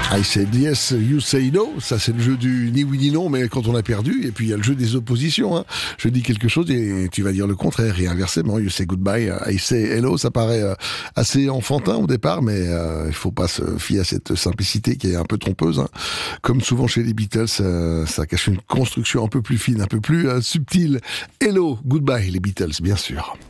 I said yes, you say no. Ça, c'est le jeu du ni oui ni non, mais quand on a perdu. Et puis, il y a le jeu des oppositions. Hein. Je dis quelque chose et tu vas dire le contraire. Et inversement, you say goodbye, I say hello. Ça paraît assez enfantin au départ, mais il faut pas se fier à cette simplicité qui est un peu trompeuse. Hein. Comme souvent chez les Beatles, ça cache une construction un peu plus fine, un peu plus subtile. Hello, goodbye, les Beatles, bien sûr.